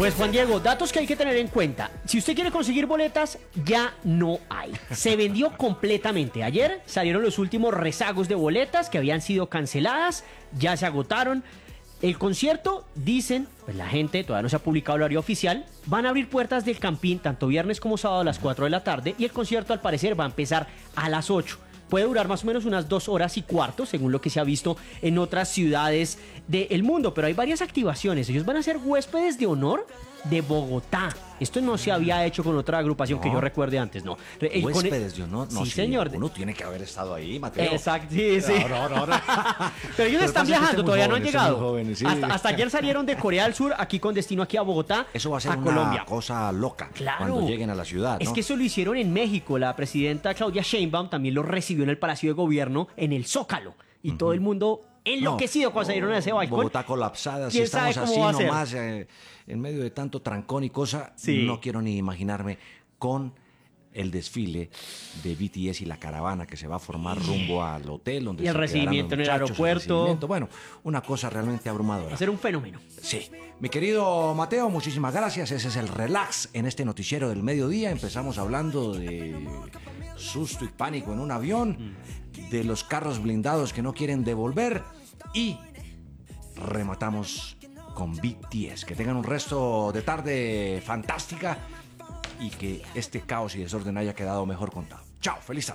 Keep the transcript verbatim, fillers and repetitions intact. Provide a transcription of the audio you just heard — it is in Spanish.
Pues Juan Diego, datos que hay que tener en cuenta. Si usted quiere conseguir boletas, ya no hay. Se vendió completamente. Ayer salieron los últimos rezagos de boletas que habían sido canceladas, ya se agotaron. El concierto, dicen, pues la gente, todavía no se ha publicado el horario oficial, van a abrir puertas del Campín tanto viernes como sábado a las cuatro de la tarde y el concierto al parecer va a empezar a las ocho. Puede durar más o menos unas dos horas y cuarto, según lo que se ha visto en otras ciudades del mundo. Pero hay varias activaciones. Ellos van a ser huéspedes de honor de Bogotá. Esto no se había hecho con otra agrupación no. que yo recuerde antes, ¿no? El, ¿Huéspedes de honor? No, sí, sí, señor. Uno tiene que haber estado ahí, Mateo. Exacto, sí, sí. No, no, no, no. Pero ellos Pero están viajando, todavía jóvenes, no han llegado. Jóvenes, sí. hasta, hasta ayer salieron de Corea del Sur, aquí con destino aquí a Bogotá. Eso va a ser a una Colombia. cosa loca claro. cuando lleguen a la ciudad, ¿no? Es que eso lo hicieron en México. La presidenta Claudia Sheinbaum también lo recibió en el Palacio de Gobierno, en el Zócalo. Y uh-huh. todo el mundo enloquecido no, cuando salieron a ese balcón. Bogotá colapsada, si estamos así nomás, eh, en medio de tanto trancón y cosa, sí. no quiero ni imaginarme con el desfile de B T S y la caravana que se va a formar rumbo al hotel donde y el se recibimiento en el aeropuerto. El bueno, una cosa realmente abrumadora. Va a ser un fenómeno. Sí. Mi querido Mateo, muchísimas gracias. Ese es el relax en este noticiero del mediodía. Empezamos hablando de susto y pánico en un avión, mm. de los carros blindados que no quieren devolver y rematamos con B T S. Que tengan un resto de tarde fantástica y que este caos y desorden haya quedado mejor contado. Chao, feliz tarde.